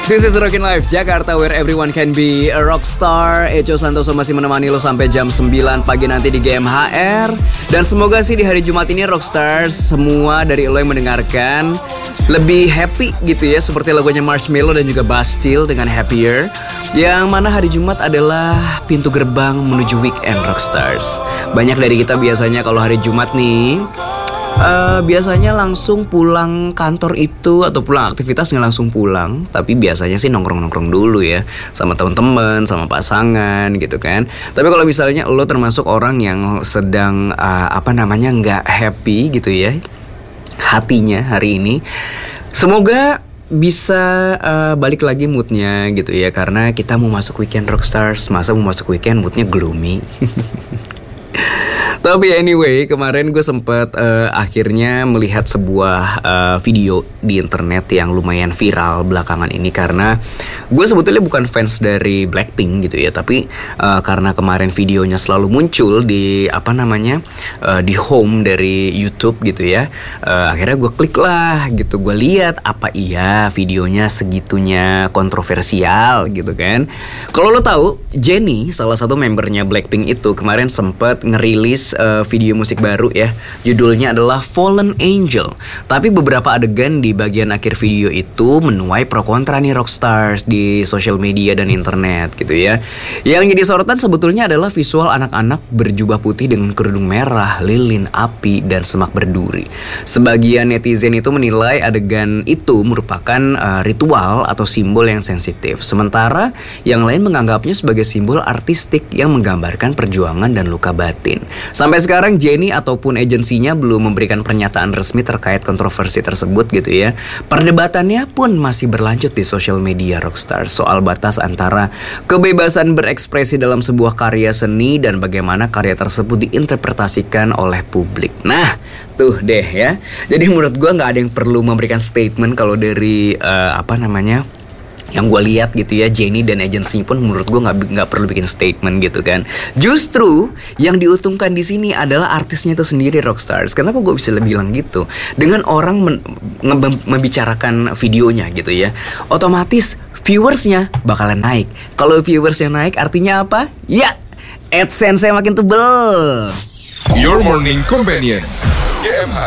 This is Rockin' Life Jakarta, where everyone can be a rockstar. Echo Santoso masih menemani lo sampai jam 9 pagi nanti di GMHR. Dan semoga sih di hari Jumat ini rockstars semua dari lo yang mendengarkan lebih happy gitu ya, seperti lagunya Marshmello dan juga Bastille dengan Happier. Yang mana hari Jumat adalah pintu gerbang menuju weekend rockstars. Banyak dari kita biasanya kalau hari Jumat nih biasanya langsung pulang kantor itu atau pulang aktivitas nggak langsung pulang, tapi biasanya sih nongkrong dulu ya sama teman-teman, sama pasangan gitu kan. Tapi kalau misalnya lo termasuk orang yang sedang nggak happy gitu ya hatinya hari ini, semoga bisa balik lagi moodnya gitu ya, karena kita mau masuk weekend rockstars. Masa mau masuk weekend moodnya gloomy? Tapi anyway, kemarin gue sempat akhirnya melihat sebuah video di internet yang lumayan viral belakangan ini, karena gue sebetulnya bukan fans dari Blackpink gitu ya, tapi karena kemarin videonya selalu muncul di di home dari YouTube gitu ya, akhirnya gue klik lah gitu, gue lihat apa iya videonya segitunya kontroversial gitu kan. Kalau lo tahu, Jennie salah satu membernya Blackpink itu kemarin sempat ngerilis video musik baru ya, judulnya adalah Fallen Angel. Tapi beberapa adegan di bagian akhir video itu menuai pro kontra nih rockstars di sosial media dan internet gitu ya. Yang jadi sorotan sebetulnya adalah visual anak-anak berjubah putih dengan kerudung merah, lilin, api, dan semak berduri. Sebagian netizen itu menilai adegan itu merupakan ritual atau simbol yang sensitif, sementara yang lain menganggapnya sebagai simbol artistik yang menggambarkan perjuangan dan luka batin. Sampai sekarang Jennie ataupun agensinya belum memberikan pernyataan resmi terkait kontroversi tersebut gitu ya. Perdebatannya pun masih berlanjut di sosial media rockstar soal batas antara kebebasan berekspresi dalam sebuah karya seni dan bagaimana karya tersebut diinterpretasikan oleh publik. Nah, tuh deh ya. Jadi menurut gue nggak ada yang perlu memberikan statement kalau dari yang gue lihat gitu ya, Jennie dan agensi pun menurut gue nggak perlu bikin statement gitu kan. Justru yang diuntungkan di sini adalah artisnya itu sendiri rockstars. Kenapa gue bisa bilang gitu? Dengan orang membicarakan videonya gitu ya, otomatis viewersnya bakalan naik. Kalau viewersnya naik artinya apa? Ya, AdSense-nya makin tebel. Your Morning Companion, GMH.